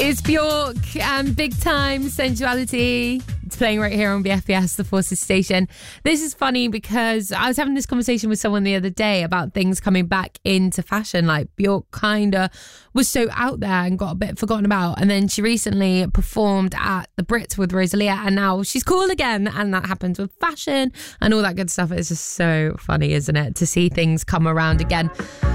It's Bjork and Big Time Sensuality. It's playing right here on BFBS, the Forces station. This is funny because I was having this conversation with someone the other day about things coming back into fashion. Like Bjork kind of was so out there and got a bit forgotten about. And then she recently performed at the Brits with Rosalia and now she's cool again. And that happens with fashion and all that good stuff. It's just so funny, isn't it? To see things come around again.